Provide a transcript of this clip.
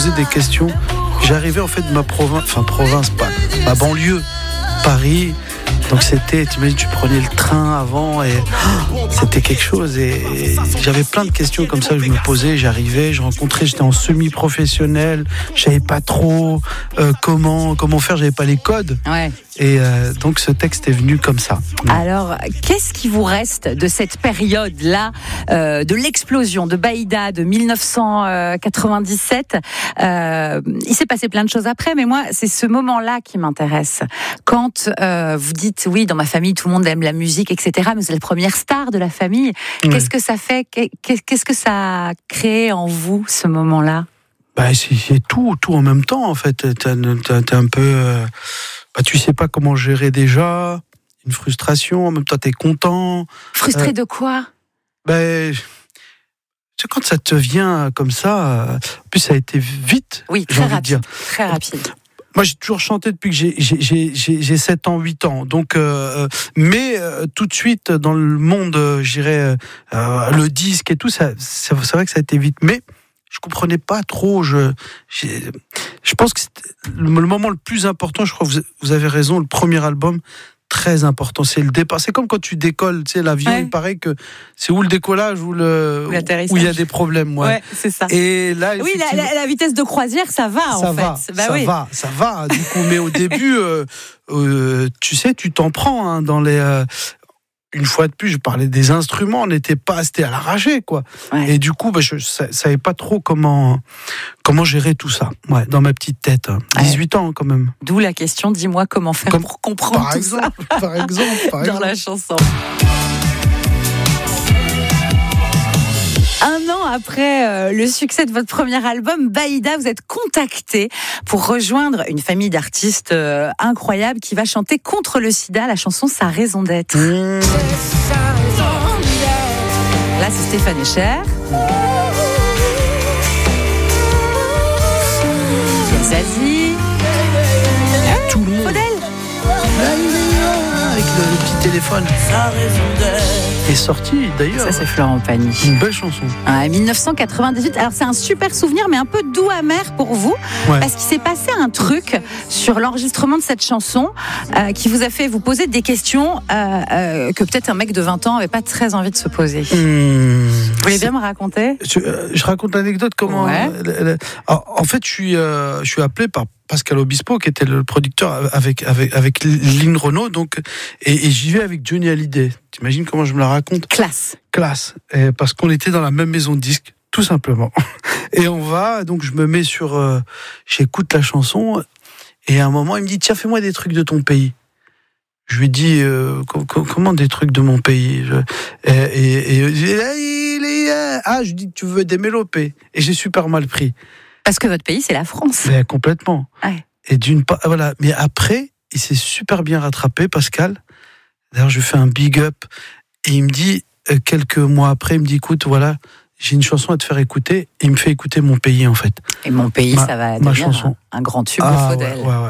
Posais des questions. J'arrivais en fait de ma province, pas ma banlieue, Paris. Donc t'imagines, tu prenais le train avant et c'était quelque chose. Et j'avais plein de questions comme ça que je me posais. J'arrivais, j'étais en semi-professionnel. Je savais pas trop comment faire. J'avais pas les codes. Ouais. Et donc ce texte est venu comme ça. Alors, qu'est-ce qui vous reste de cette période-là, de l'explosion de Baïda de 1997 Il s'est passé plein de choses après, mais moi, c'est ce moment-là qui m'intéresse. Quand vous dites, oui, dans ma famille, tout le monde aime la musique, etc., mais c'est la première star de la famille. Qu'est-ce que ça fait ? Qu'est-ce que ça a créé en vous, ce moment-là ? C'est tout en même temps, en fait. T'es un peu... tu sais pas comment gérer déjà, une frustration, en même temps t'es content. Frustré de quoi ? C'est quand ça te vient comme ça, en plus ça a été vite. Oui, très rapide. Moi j'ai toujours chanté depuis que j'ai 7 ans, 8 ans, donc mais tout de suite dans le monde, le disque et tout, c'est vrai que ça a été vite, mais je comprenais pas trop. Je pense que le moment le plus important, je crois que vous avez raison, le premier album, très important, c'est le départ. C'est comme quand tu décolles, tu sais, l'avion, il paraît que c'est où le décollage ou où il y a des problèmes. Ouais, c'est ça. Et là, oui, la vitesse de croisière, ça va. Ça va. Du coup, mais au début, tu sais, tu t'en prends dans les. Une fois de plus, je parlais des instruments, c'était à l'arraché, quoi. Ouais. Et du coup, je savais pas trop comment gérer tout ça. Ouais, dans ma petite tête. 18 ans, quand même. D'où la question, dis-moi comment faire pour comprendre tout ça. Par exemple. Dans la chanson. Un an après le succès de votre premier album, Baïda, vous êtes contacté pour rejoindre une famille d'artistes incroyables qui va chanter contre le sida, la chanson Sa raison d'être. Là, c'est Stéphane Echer. Zazie. Tout le monde. Faudel. Avec le petit téléphone. Sa raison d'être. Est sorti d'ailleurs. Ça, c'est Florent Pagny. Une belle chanson. 1998. Alors c'est un super souvenir, mais un peu doux amer pour vous, parce qu'il s'est passé un truc sur l'enregistrement de cette chanson qui vous a fait vous poser des questions que peut-être un mec de 20 ans n'avait pas très envie de se poser. Vous voulez bien me raconter ? Je raconte l'anecdote comment. En fait, je suis appelé par Pascal Obispo, qui était le producteur avec Lynn Renaud, donc, et j'y vais avec Johnny Hallyday. T'imagines comment je me la raconte ? Classe. Parce qu'on était dans la même maison de disques, tout simplement. Et on va, donc je me mets j'écoute la chanson, et à un moment, il me dit, tiens, fais-moi des trucs de ton pays. Je lui dis, comment des trucs de mon pays ? Je dis, tu veux des mélopées ? Et j'ai super mal pris. Parce que votre pays, c'est la France. Mais complètement. Ouais. Et voilà. Mais après, il s'est super bien rattrapé, Pascal. D'ailleurs, je lui fais un big up. Et il me dit, quelques mois après, il me dit, écoute, voilà, j'ai une chanson à te faire écouter. Et il me fait écouter Mon pays, en fait. Et Mon pays, ça va devenir un grand tube de Faudel. Ouais.